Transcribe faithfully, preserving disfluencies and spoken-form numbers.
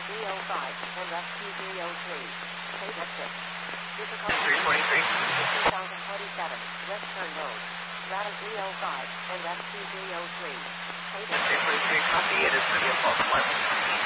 three oh five and S Q three oh three. State exit. Difficult. three twenty-three. two thousand twenty-seven. West Turn Road. Route three oh five and S Q three oh three. State exit. three twenty-three, copy. It is going to be a false one.